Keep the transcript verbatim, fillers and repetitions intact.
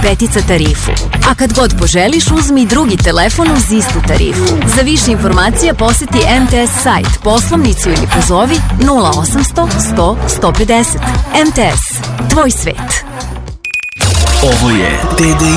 petica tarifu. A kad god poželiš, uzmi drugi telefon uz istu tarifu. Za više informacija poseti M T S sajt, poslovnicu ili pozovi nula osamsto sto sto pedeset. M T S, tvoj svet. Ovo je T D